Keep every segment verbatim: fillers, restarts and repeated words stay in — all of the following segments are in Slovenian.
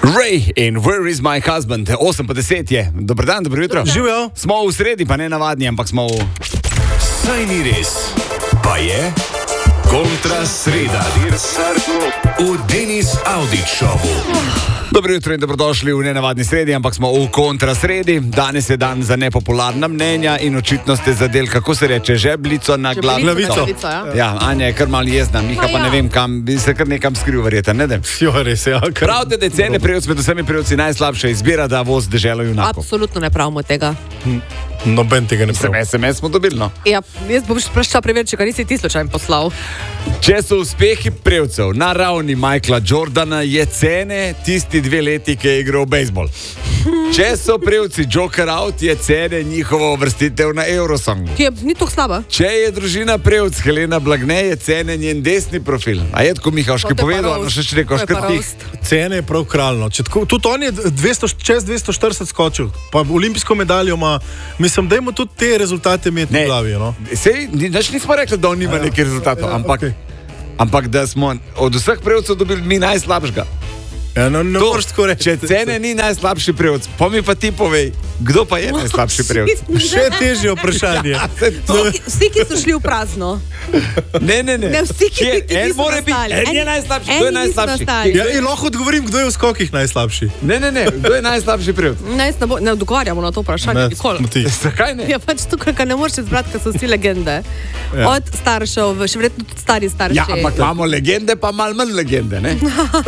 Ray in Where is my husband? osem pa deset je. Dober dan, dobro jutro. Živijo. Smo v sredi, pa ne navadni, ampak smo v... Saj ni res, pa je kontra sreda. V Denis Audić šovu. Dobro jutro in dobrodošli v nenavadni sredi, ampak smo v kontra sredi. Danes je dan za nepopularna mnenja in očitno ste zadeli, kako se reče, žebljico na glavico. ja. Ja, Anja je kar malo jezna, Miha pa ne vem kam, bi se kar nekam skril verjeten, ne dem. Jo, res je. Ja, kar... Pravite, da je cene prejevc med vsemi prejevci najslabša izbira, da voz deželo junakov. Absolutno ne pravimo tega. Noben tega ne Sem pravi. es em es smo dobili, no. Ja, jaz bom sprašala preveriti, če ga nisi ti slučajno poslal. Če so uspehi prejevcev na ravni Michaela Jordana, je cene tisti dve leti, ki je igral bejzbol. Če so prejevci Joker out, je cene njihova uvrstitev na Eurosongu. Ki je ni tako slaba. Če je družina prejevc Helena Blagne, je cene njen desni profil. A je tako Miha, To škaj je pa povedal, roast. no še še rekel, To je pa škaj tih. roast. Cene je prav kralno. Če tako- Tudi on je dvesto, čez dvesto štirideset skočil, pa olimpijsko medaljo ima. Mislim, dajmo tudi te rezultate imeti v glavi. No? Sej, ni- nič nismo rekli, da on nima nekih rezultatov, ampak, okej. ampak da smo od vseh prejevcev dobili mi najslabšega. Ja, no, ne To, moreš tako reči. če cene ni najslabši prejevc, pa mi pa ti povej, kdo pa je najslabši prejevc. Še težje vprašanje. Vsi, ki- vsi, ki so šli v prazno. Ne, ne, ne. Ne, vsi, ki- Kjer? ki En niso mora biti, nastali. en je Eni- najslabši, eni kdo je niso najslabši? nastali. Ja, in lahko odgovorim, kdo je v skokih najslabši. Ne, ne, ne, kdo je najslabši prejevc? Ne, jaz ne, bo, ne odgovarjamo na to vprašanje Ne, nikoli. smo ti. Zakaj ne? Ja, pač tukaj ga ne moreš izbrati, ker so vsi legende. Ja. Od staršev, še verjetno tudi stari starši. Ja, ampak imamo legende, pa malo manj legende, ne?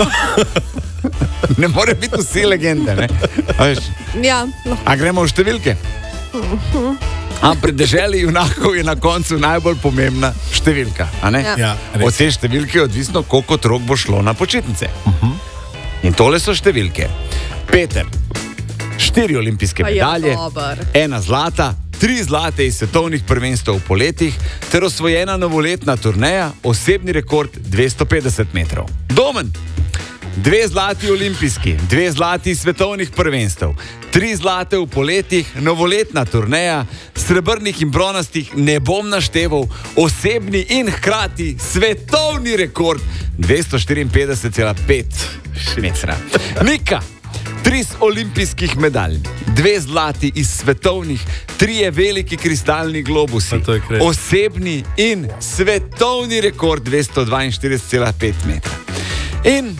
Ne more biti vsi legende, ne? A veš, Ja, lahko. a gremo v številke? A pri deželi junakov je na koncu najbolj pomembna številka, a ne? Ja. Ja, res. Od te številke je odvisno, koliko otrok bo šlo na počitnice. In tole so številke. Peter, štiri olimpijske Pa je medalje, dober. ena zlata, tri zlate iz svetovnih prvenstev v poletih, ter osvojena novoletna turneja, osebni rekord dvesto petdeset metrov. Domen, dve zlati olimpijski, dve zlati iz svetovnih prvenstev, tri zlate v poletih, novoletna turneja, srebrnih in bronastih ne bom našteval, osebni in hkrati svetovni rekord dvesto štiriinpetdeset cela pet metra. Mika, tri z olimpijskih medalj, dve zlati iz svetovnih, trije veliki kristalni globusi, Pa to je kreš. osebni in svetovni rekord dvesto dvainštirideset cela pet metra. In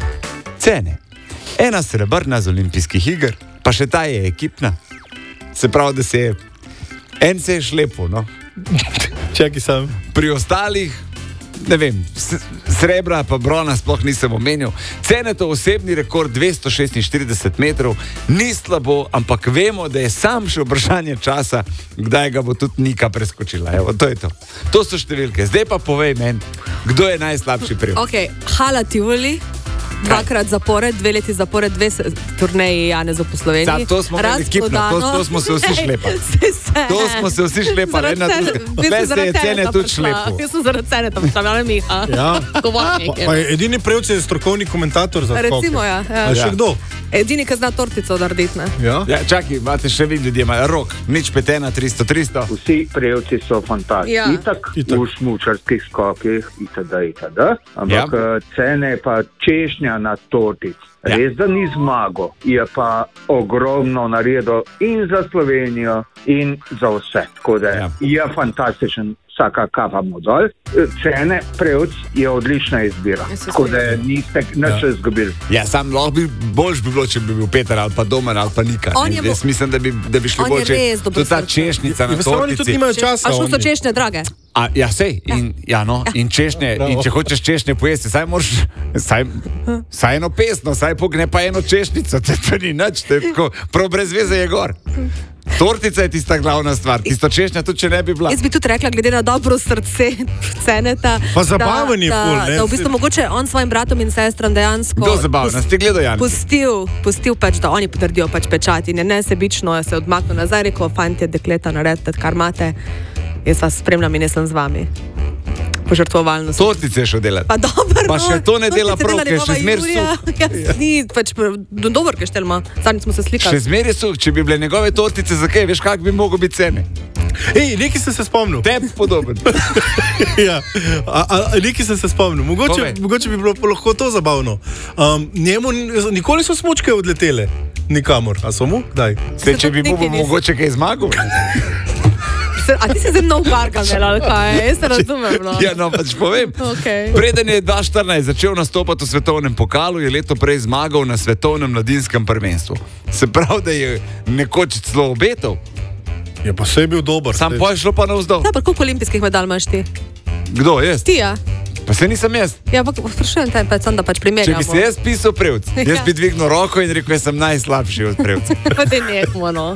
cene. Ena srebrna z olimpijskih iger, pa še ta je ekipna. Se pravi, da se je en se je šlepil, no. Čakaj sam. Pri ostalih, ne vem, s- srebra pa brona sploh nisem omenil. Cene to osebni rekord dvesto šestinštirideset metrov, ni slabo, ampak vemo, da je sam še vprašanje časa, kdaj ga bo tudi Nika preskočila. Evo, to je to. To so številke. Zdaj pa povej meni, kdo je najslabši prejevc. Ok, Hala Tivoli, dvakrat zapored, dve leti zapored, dve se- turneji Janezov po Sloveniji. Za to smo imeli ekipno, to- to smo se vsi šlepali. To smo se vsi šlepali, ena druga. Tle se je cene tudi šlepal. Jaz sem zaradi cene tam šla, ne Miha. Ja. Govornik Pa, je. pa je edini prejevc je strokovni komentator za skoke. Recimo, ja, ja. A še Ja. kdo? Edini, ki zna tortico narediti, ne. Ja. Ja, čakaj, imate še vi ljudje, imajo rok, nič petena, tristo, tristo. Vsi prejevci so fantastični. Ja. Itak, Itak. v smučarskih skokih itd. itd. Ampak Ja. ja. cene pa češnja na tortic. Ja. Res, da ni zmago, je pa ogromno naredil in za Slovenijo, in za vse. Tako da Ja. ja. je fantastičen, vsaka kava mu dol. Cene prejevc je odlična izbira. Jaz se Tako da niste nič Ja. izgubili. Ja, sam lahko bi boljš bi bilo, če bi bil Peter ali pa Domen ali pa Nika. On ne. je bo- Jaz mislim, da bi, da bi šli on je boljše. res Tudi ta dobrosrčen. češnjica na Ja, samo oni tudi tortici. nimajo časa. A šlo so oni. češnje drage? A, ja, sej, in, ja, no, in češnje, Bravo. in če hočeš češnje pojesti, saj moraš, saj, saj eno pesno, saj pogne pa eno češnjico, to pa ni nič, to je tako, prav brez veze je gor. Tortica je tista glavna stvar, tisto češnja tudi, če ne bi bila. Jaz bi tudi rekla, glede na dobro srce ceneta. Pa zabaven je da, ful, da, ne. da v bistvu mogoče on svojim bratom in sestram dejansko Kdo zabavno, ste gledali, Jan? pustil, pustil pač, da oni potrdijo pač pečat in je nesebično se odmaknil nazaj, rekel, fantje, dekleta, naredite, kar imate, jaz vas spremljam in jaz sem z vami. Požrtvovalno. sem. Tortice je šel delati. Pa dobro, Pa še to ne dela tortice prav, ker je še zmer suh. Ja, ni, pač, do dober, kaj štelma. Zadnjič smo se slikali. Še zmeraj suh, če bi bile njegove tortice, zakaj, veš, kak bi mogel biti cene? Ej, nekaj sem se spomnil. Tebi podoben. Ja, a, a, nekaj sem se spomnil. Mogoče, mogoče bi bilo lahko to zabavno. Um, njemu nikoli so smučke odletele. Nikamor. A so mu? Kdaj? Se, če bi mu bo mogoče kaj zmagal. A ti si zelo ubargal, ali kaj? Jaz se razumem. No. Ja, no, pač povem. Okay. Preden je dva tisoč štirinajst začel nastopati v svetovnem pokalu, je leto prej zmagal na svetovnem mladinskem prvenstvu. Se pravi, da je nekoč celo obetal. Je pa vse bil dober. Sam pa je šlo pa navzdol. Ja, pa koliko olimpijskih medalj imaš ti? Kdo, jaz? Ti, ja. Pa se nisem jaz. Ja, pa sprašujem te, pa sem da pač primerjamo. Če bi se jaz pisal prevc, jaz bi dvignil roko in rekel, da sem najslabši od prevca. Pa te nehmo, no.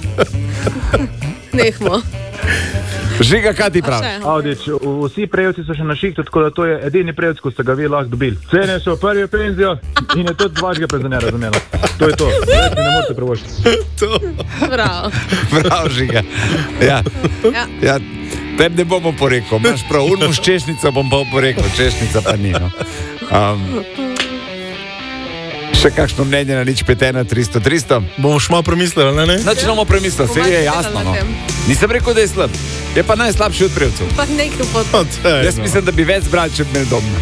Nehmo. Žiga, kaj ti pravi? Avdić, vsi prejevci so še na šihtu, tako da to je edini prejevc, ko ste ga vi lahko dobili. Cene so prvi v penzijo in je tudi vašega penzionera razumela. To je to. Več mi ne morete prvošiti. Bravo. Prav, Žiga. Ja. Ja. Ja. Tebi ne bomo porekel. Imaš prav, urno s češnico bom pa porekel. Češnica pa ni. No. Um, še kakšno mnenje na nič pet ena tristo tristo? Bomo šma premislili, ne? ne? Znači, bomo premislili, se je jasno. No. Nisem rekel, da je slab. Je pa najslabši od prevcev. Pa nekaj pot. Jaz mislim, da bi več zbrali, če bi imeli doma.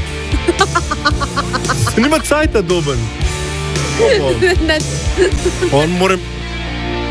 Nima cajta doben. On more